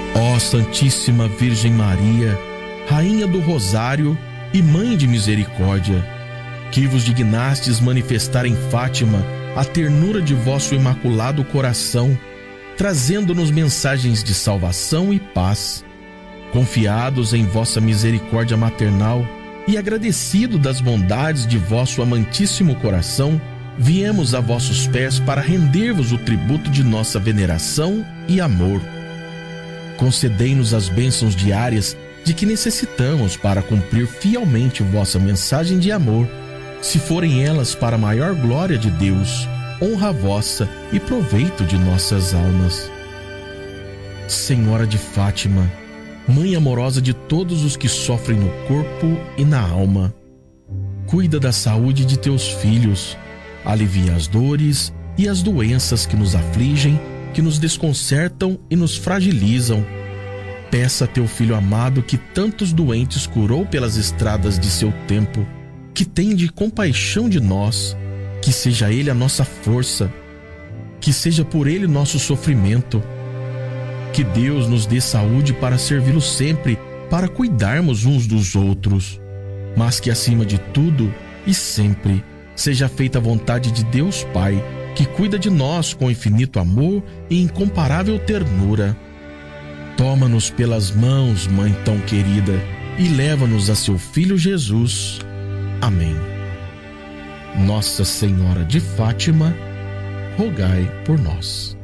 Ó Santíssima Virgem Maria, Rainha do Rosário e Mãe de Misericórdia, que vos dignastes manifestar em Fátima a ternura de vosso imaculado coração, trazendo-nos mensagens de salvação e paz. Confiados em vossa misericórdia maternal e agradecido das bondades de vosso amantíssimo coração, viemos a vossos pés para render-vos o tributo de nossa veneração e amor. Concedei-nos as bênçãos diárias de que necessitamos para cumprir fielmente vossa mensagem de amor, se forem elas para a maior glória de Deus, honra vossa e proveito de nossas almas. Senhora de Fátima, Mãe amorosa de todos os que sofrem no corpo e na alma, cuida da saúde de teus filhos, alivia as dores e as doenças que nos afligem, que nos desconcertam e nos fragilizam. Peça a teu Filho amado, que tantos doentes curou pelas estradas de seu tempo, que tende compaixão de nós, que seja Ele a nossa força, que seja por Ele nosso sofrimento. Que Deus nos dê saúde para servi-lo sempre, para cuidarmos uns dos outros, mas que acima de tudo e sempre seja feita a vontade de Deus Pai, que cuida de nós com infinito amor e incomparável ternura. Toma-nos pelas mãos, Mãe tão querida, e leva-nos a seu Filho Jesus. Amém. Nossa Senhora de Fátima, rogai por nós.